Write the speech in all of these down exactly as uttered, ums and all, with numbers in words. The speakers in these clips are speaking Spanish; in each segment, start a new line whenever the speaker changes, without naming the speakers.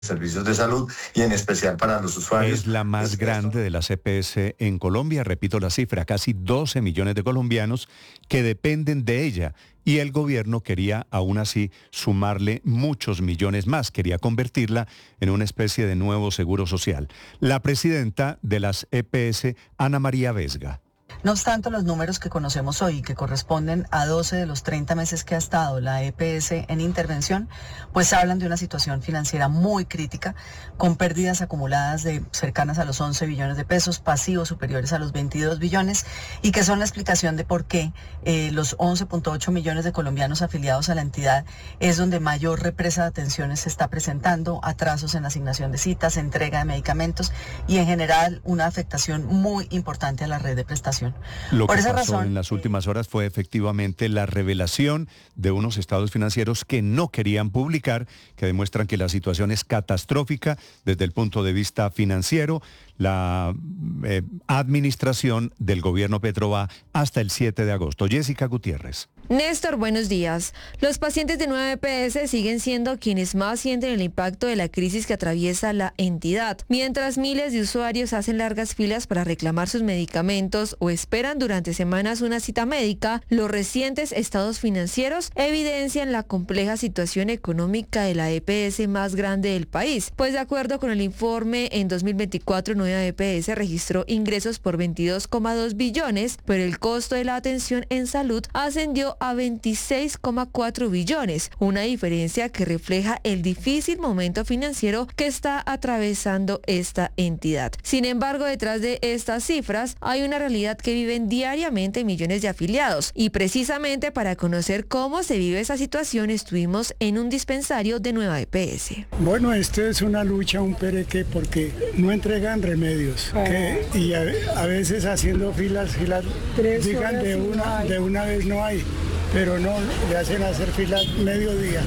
servicios de salud y en especial para los usuarios.
Es la más grande de las E P S en Colombia, repito la cifra, casi doce millones de colombianos que dependen de ella y el gobierno quería aún así sumarle muchos millones más, quería convertirla en una especie de nuevo seguro social. La presidenta de las E P S, Ana María Vesga.
No obstante, los números que conocemos hoy, que corresponden a doce de los treinta meses que ha estado la E P S en intervención, pues hablan de una situación financiera muy crítica, con pérdidas acumuladas de cercanas a los once billones de pesos, pasivos superiores a los veintidós billones, y que son la explicación de por qué eh, los once punto ocho millones de colombianos afiliados a la entidad es donde mayor represa de atenciones se está presentando, atrasos en la asignación de citas, entrega de medicamentos y en general una afectación muy importante a la red de prestación.
Lo
Por
que
esa
pasó
razón,
en las últimas horas fue efectivamente la revelación de unos estados financieros que no querían publicar, que demuestran que la situación es catastrófica desde el punto de vista financiero. La eh, administración del gobierno Petro va hasta el siete de agosto. Jessica Gutiérrez.
Néstor, buenos días. Los pacientes de nueva E P S siguen siendo quienes más sienten el impacto de la crisis que atraviesa la entidad, mientras miles de usuarios hacen largas filas para reclamar sus medicamentos o esperan durante semanas una cita médica. Los recientes estados financieros evidencian la compleja situación económica de la E P S más grande del país, pues de acuerdo con el informe, en dos mil veinticuatro nueva E P S registró ingresos por veintidós coma dos billones, pero el costo de la atención en salud ascendió a veintiséis coma cuatro billones, una diferencia que refleja el difícil momento financiero que está atravesando esta entidad. Sin embargo, detrás de estas cifras hay una realidad que viven diariamente millones de afiliados, y precisamente para conocer cómo se vive esa situación estuvimos en un dispensario de nueva E P S.
Bueno, esto es una lucha, un pereque, porque no entregan remedios, que, y a, a veces haciendo filas, filas, digan de una, de una vez no hay, pero no, le hacen hacer filas mediodía,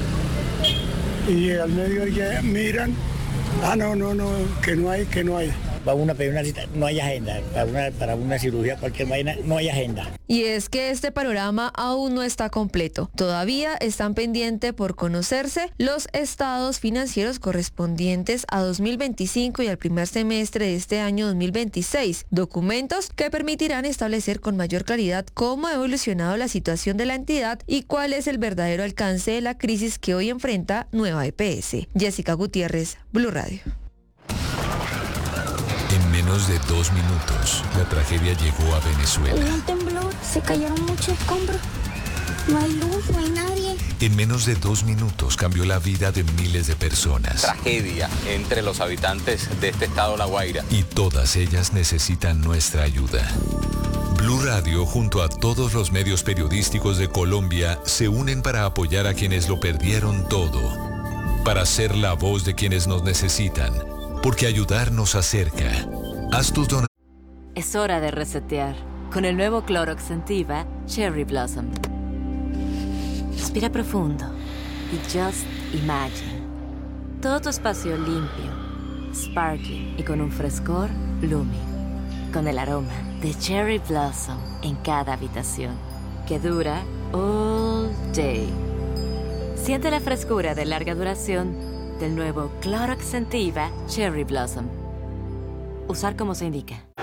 y al mediodía miran, ah no, no, no, que no hay, que no hay.
Va uno a pedir una cita, no hay agenda, para una, para una cirugía, cualquier vaina, no hay agenda.
Y es que este panorama aún no está completo. Todavía están pendientes por conocerse los estados financieros correspondientes a dos mil veinticinco y al primer semestre de este año dos mil veintiséis, documentos que permitirán establecer con mayor claridad cómo ha evolucionado la situación de la entidad y cuál es el verdadero alcance de la crisis que hoy enfrenta nueva E P S. Jessica Gutiérrez, Blue Radio.
En menos de dos minutos, la tragedia llegó a Venezuela.
Hubo un temblor, se cayeron muchos escombros, no hay luz, no hay nadie.
En menos de dos minutos cambió la vida de miles de personas.
Tragedia entre los habitantes de este estado La Guaira.
Y todas ellas necesitan nuestra ayuda. Blue Radio, junto a todos los medios periodísticos de Colombia, se unen para apoyar a quienes lo perdieron todo. Para ser la voz de quienes nos necesitan. Porque ayudar nos acerca. Haz tus donaciones.
Es hora de resetear con el nuevo Clorox Scentiva Cherry Blossom. Respira profundo y just imagine. Todo tu espacio limpio, sparkling y con un frescor blooming. Con el aroma de Cherry Blossom en cada habitación, que dura all day. Siente la frescura de larga duración del nuevo Clorox Scentiva Cherry Blossom. Usar como se indica.